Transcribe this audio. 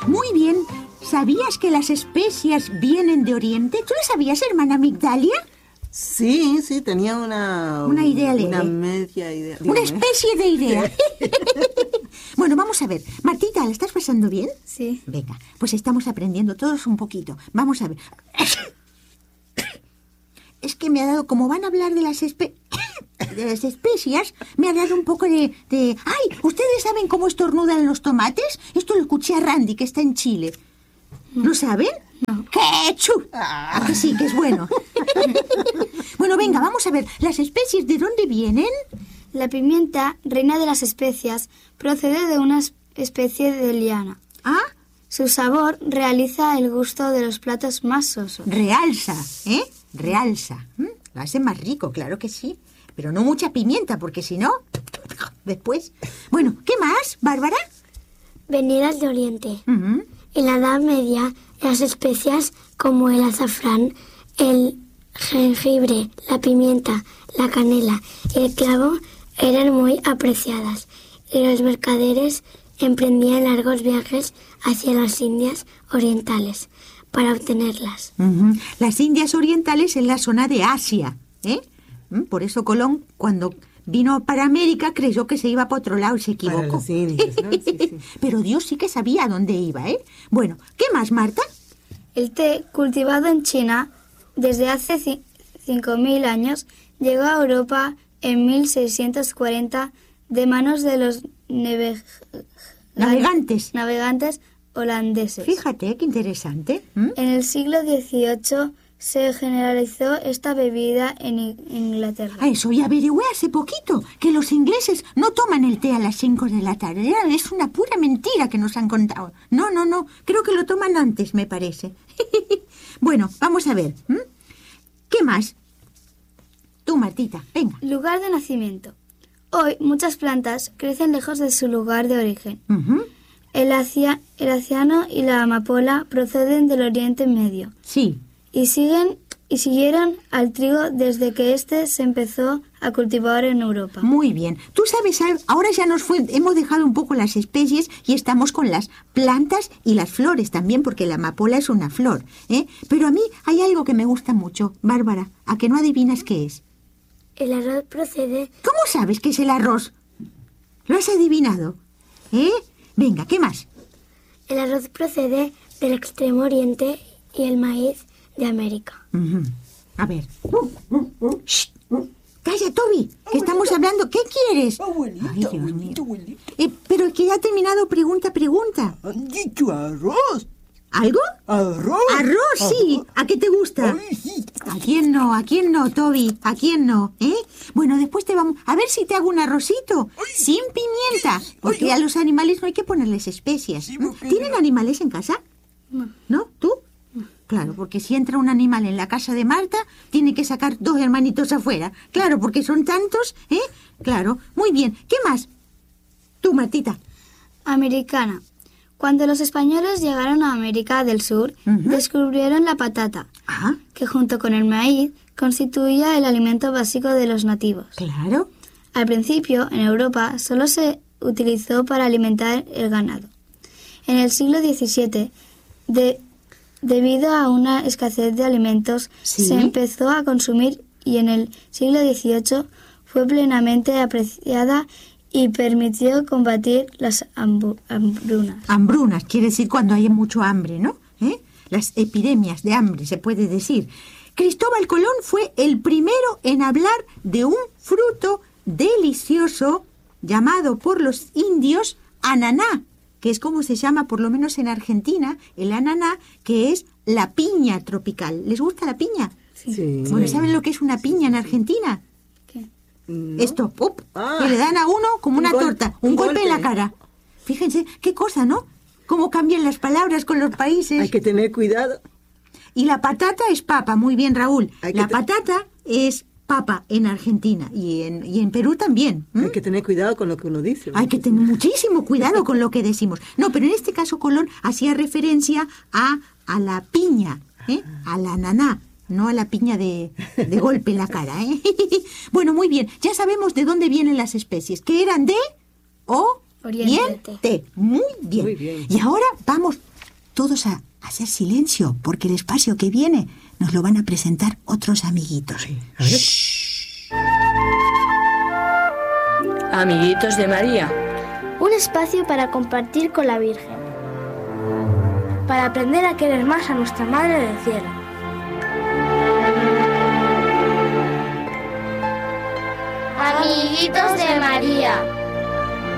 Muy bien. ¿Sabías que las especias vienen de Oriente? ¿Tú lo sabías, hermana Migdalia? Sí, tenía una idea leve. Una media idea. Una especie de idea. Bueno, vamos a ver. Martita, ¿la estás pasando bien? Sí. Venga, pues estamos aprendiendo todos un poquito. Vamos a ver. Es que me ha dado, como van a hablar de las especias, me ha dado un poco de... ¡Ay! ¿Ustedes saben cómo estornudan los tomates? Esto lo escuché a Randy, que está en Chile. ¿Lo saben? No. ¡Ketchup! Ah, que sí, que es bueno. Bueno, venga, vamos a ver. ¿Las especies de dónde vienen? La pimienta, reina de las especias, procede de una especie de liana. ¿Ah? Su sabor realiza el gusto de los platos más sosos. Realza, ¿eh? Realza. Lo hace más rico, claro que sí. Pero no mucha pimienta, porque si no... Después... Bueno, ¿qué más, Bárbara? Venidas de Oriente. Uh-huh. En la Edad Media, las especias como el azafrán, el jengibre, la pimienta, la canela y el clavo eran muy apreciadas y los mercaderes emprendían largos viajes hacia las Indias orientales para obtenerlas. Uh-huh. Las Indias orientales en la zona de Asia, ¿eh? Por eso Colón, cuando vino para América, creyó que se iba para otro lado y se equivocó. Para las Indias, ¿no? Sí. Pero Dios sí que sabía a dónde iba, ¿eh? Bueno, ¿qué más, Marta? El té, cultivado en China desde hace 5.000 años, llegó a Europa en 1640 de manos de los navegantes holandeses. Fíjate, qué interesante. En el siglo XVIII se generalizó esta bebida en Inglaterra. Eso, y averigüé hace poquito que los ingleses no toman el té a las 5 de la tarde. Es una pura mentira que nos han contado. No, creo que lo toman antes, me parece. Bueno, vamos a ver. ¿Qué más? Tú, Martita, venga. Lugar de nacimiento. Hoy muchas plantas crecen lejos de su lugar de origen. Uh-huh. El aciano y la amapola proceden del Oriente Medio. Sí. Y siguieron al trigo desde que éste se empezó a cultivar en Europa. Muy bien. Tú sabes, ahora ya hemos dejado un poco las especies y estamos con las plantas y las flores también, porque la amapola es una flor, ¿eh? Pero a mí hay algo que me gusta mucho, Bárbara, ¿a que no adivinas qué es? El arroz procede... ¿Cómo sabes qué es el arroz? ¿Lo has adivinado? ¿Eh? Venga, ¿qué más? El arroz procede del Extremo Oriente y el maíz de América. Uh-huh. A ver. ¡Shh! Calla, Toby, que estamos hablando. ¿Qué quieres? Abuelita, Ay, Dios mío. abuelita. Pero que ya ha terminado pregunta. Han dicho arroz. ¿Algo? Arroz. Arroz, sí. ¿A qué te gusta? Ay, sí. ¿A quién no? ¿A quién no, Toby? ¿A quién no? Bueno, después te vamos... A ver si te hago un arrocito. Sin pimienta. Porque a los animales no hay que ponerles especias. Sí, porque ¿Tienen no. animales en casa? ¿No? ¿Tú? Claro, porque si entra un animal en la casa de Marta, tiene que sacar 2 hermanitos afuera. Claro, porque son tantos, ¿eh? Claro. Muy bien. ¿Qué más? Tú, Martita. Americana. Cuando los españoles llegaron a América del Sur, Uh-huh. descubrieron la patata, Ah, que junto con el maíz constituía el alimento básico de los nativos. claro. Al principio, en Europa, solo se utilizó para alimentar el ganado. En el siglo XVII, debido a una escasez de alimentos, ¿Sí? se empezó a consumir y en el siglo XVIII fue plenamente apreciada y permitió combatir las hambrunas. Hambrunas, quiere decir cuando hay mucho hambre, ¿no? Las epidemias de hambre, se puede decir. Cristóbal Colón fue el primero en hablar de un fruto delicioso llamado por los indios ananá, que es como se llama, por lo menos en Argentina, el ananá, que es la piña tropical. ¿Les gusta la piña? Sí. Bueno, ¿saben lo que es una piña en Argentina? ¿Qué? ¿No? Esto, ¡up! Ah. Que le dan a uno como una torta, un golpe en la golpe. cara. Fíjense, qué cosa, ¿no? Cómo cambian las palabras con los países. Hay que tener cuidado. Y la patata es papa, muy bien, Raúl. Hay que La patata es papa en Argentina y en Perú también. Hay que tener cuidado con lo que uno dice. Hay que tener muchísimo cuidado con lo que decimos. No, pero en este caso Colón hacía referencia a la piña, a la ananá, no a la piña de golpe en la cara. Bueno, muy bien. Ya sabemos de dónde vienen las especies, que eran de Oriente. Oriente. Muy bien. Muy bien. Y ahora vamos todos a hacer silencio, porque el espacio que viene nos lo van a presentar otros amiguitos. Sí, a ver. Amiguitos de María. Un espacio para compartir con la Virgen, para aprender a querer más a nuestra Madre del Cielo. Amiguitos de María.